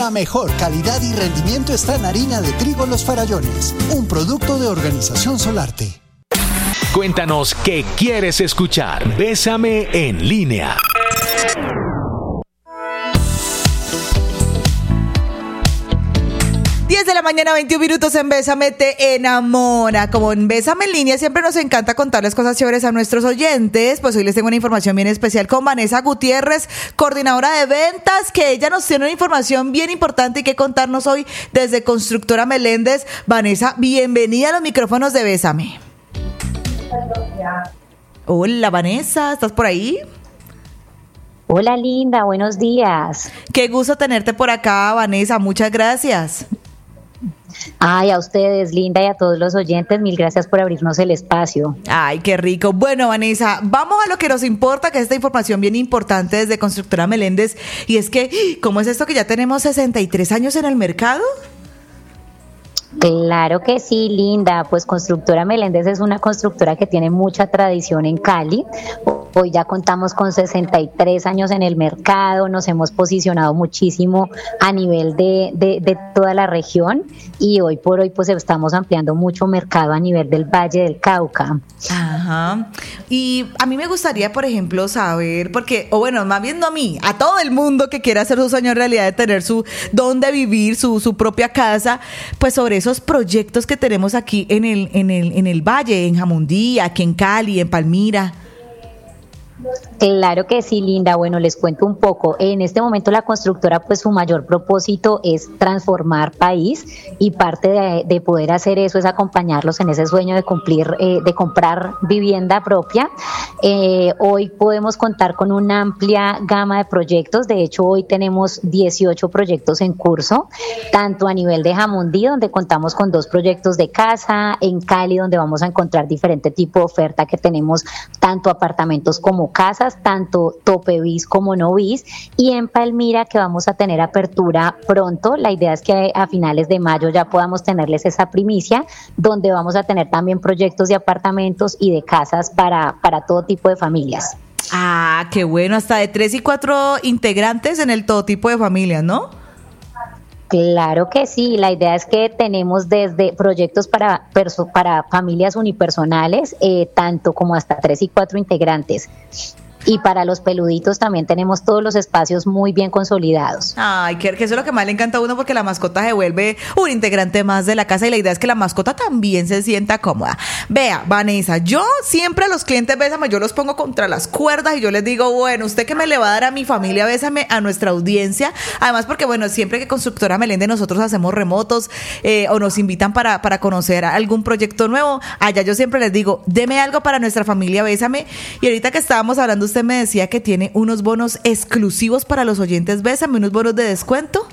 La mejor calidad y rendimiento está en harina de trigo Los Farallones, un producto de Organización Solarte. Cuéntanos qué quieres escuchar. Bésame en línea. De la mañana, 21 minutos en Bésame te enamora. Como en Bésame en línea siempre nos encanta contarles cosas chéveres a nuestros oyentes, pues hoy les tengo una información bien especial con Vanessa Gutiérrez, coordinadora de ventas, que ella nos tiene una información bien importante y que contarnos hoy desde Constructora Meléndez. Vanessa, bienvenida a los micrófonos de Bésame. Hola Vanessa, ¿estás por ahí? Hola Linda, buenos días. Qué gusto tenerte por acá, Vanessa, muchas gracias. Ay, a ustedes, Linda, y a todos los oyentes, mil gracias por abrirnos el espacio. Ay, qué rico. Bueno, Vanessa, vamos a lo que nos importa, que es esta información bien importante desde Constructora Meléndez, y es que, ¿cómo es esto que ya tenemos 63 años en el mercado? Claro que sí, Linda, pues Constructora Meléndez es una constructora que tiene mucha tradición en Cali. Hoy ya contamos con 63 años en el mercado, nos hemos posicionado muchísimo a nivel de toda la región y hoy por hoy pues estamos ampliando mucho mercado a nivel del Valle del Cauca. Ajá. Y a mí me gustaría, por ejemplo, saber, porque, o bueno, más bien no a mí, a todo el mundo que quiera hacer su sueño en realidad de tener su donde vivir, su propia casa, pues sobre esos proyectos que tenemos aquí en el Valle, en Jamundí, aquí en Cali, en Palmira. Claro que sí, Linda. Bueno, les cuento un poco. En este momento la constructora, pues su mayor propósito es transformar país y parte de poder hacer eso es acompañarlos en ese sueño de cumplir, de comprar vivienda propia. Hoy podemos contar con una amplia gama de proyectos. De hecho, hoy tenemos 18 proyectos en curso, tanto a nivel de Jamundí, donde contamos con 2 proyectos de casa, en Cali, donde vamos a encontrar diferente tipo de oferta que tenemos, tanto apartamentos como casas, tanto tope bis como no bis, y en Palmira que vamos a tener apertura pronto. La idea es que a finales de mayo ya podamos tenerles esa primicia, donde vamos a tener también proyectos de apartamentos y de casas para todo tipo de familias. Ah, qué bueno, hasta de 3 y 4 integrantes en el todo tipo de familias, ¿no? Claro que sí, la idea es que tenemos desde proyectos para familias unipersonales, tanto como hasta 3 y 4 integrantes. Y para los peluditos también tenemos todos los espacios muy bien consolidados. Ay, que eso es lo que más le encanta a uno, porque la mascota se vuelve un integrante más de la casa y la idea es que la mascota también se sienta cómoda. Vea, Vanessa, yo siempre a los clientes Bésame, yo los pongo contra las cuerdas y yo les digo, bueno, ¿usted qué me le va a dar a mi familia Bésame, a nuestra audiencia? Además porque, bueno, siempre que Constructora Meléndez nosotros hacemos remotos o nos invitan para conocer algún proyecto nuevo, allá yo siempre les digo, deme algo para nuestra familia Bésame. Y ahorita que estábamos hablando, usted me decía que tiene unos bonos exclusivos para los oyentes Bésame, unos bonos de descuento.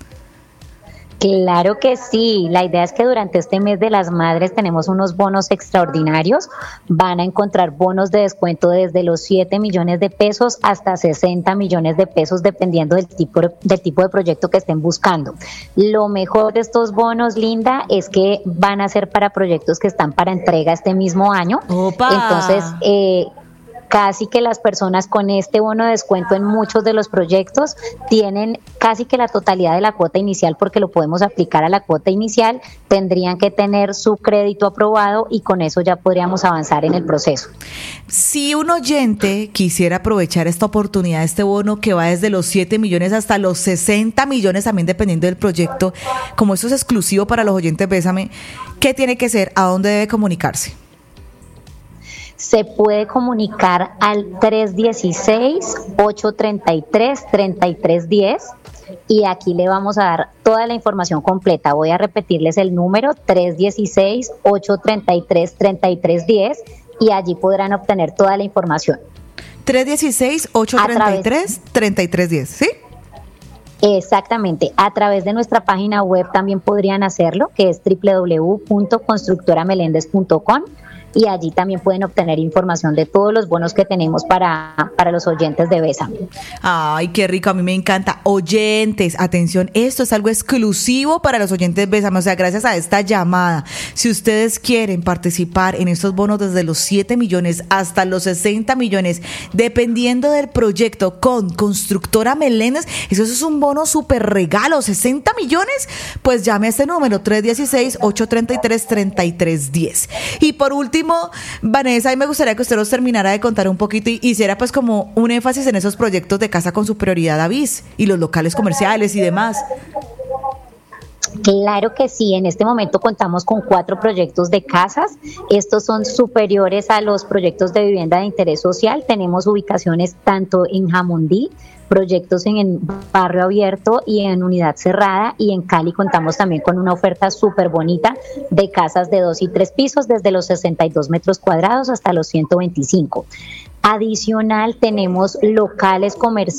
Claro que sí, la idea es que durante este mes de las madres tenemos unos bonos extraordinarios. Van a encontrar bonos de descuento desde los 7 millones de pesos hasta 60 millones de pesos, dependiendo del tipo de proyecto que estén buscando. Lo mejor de estos bonos, Linda, es que van a ser para proyectos que están para entrega este mismo año. ¡Opa! Entonces, casi que las personas con este bono de descuento en muchos de los proyectos tienen casi que la totalidad de la cuota inicial, porque lo podemos aplicar a la cuota inicial, tendrían que tener su crédito aprobado y con eso ya podríamos avanzar en el proceso. Si un oyente quisiera aprovechar esta oportunidad, este bono que va desde los 7 millones hasta los 60 millones, también dependiendo del proyecto, como eso es exclusivo para los oyentes Bésame, ¿qué tiene que hacer? ¿A dónde debe comunicarse? Se puede comunicar al 316-833-3310 y aquí le vamos a dar toda la información completa. Voy a repetirles el número 316-833-3310 y allí podrán obtener toda la información. 316-833-3310, ¿sí? Exactamente, a través de nuestra página web también podrían hacerlo, que es www.constructoramelendez.com. y allí también pueden obtener información de todos los bonos que tenemos para los oyentes de Bésame. Ay, qué rico, a mí me encanta. Oyentes, atención, esto es algo exclusivo para los oyentes Bésame, o sea, gracias a esta llamada, si ustedes quieren participar en estos bonos desde los 7 millones hasta los 60 millones, dependiendo del proyecto con Constructora Meléndez, eso es un bono súper regalo, 60 millones, pues llame a este número 316-833-3310. Y por último, Vanessa, a mí me gustaría que usted nos terminara de contar un poquito y hiciera pues como un énfasis en esos proyectos de casa con su prioridad a BIS y los locales comerciales y demás. Claro que sí, en este momento contamos con 4 proyectos de casas. Estos son superiores a los proyectos de vivienda de interés social. Tenemos ubicaciones tanto en Jamundí, proyectos en Barrio Abierto y en Unidad Cerrada, y en Cali contamos también con una oferta súper bonita de casas de 2 y 3 pisos desde los 62 metros cuadrados hasta los 125. Adicional, tenemos locales comerciales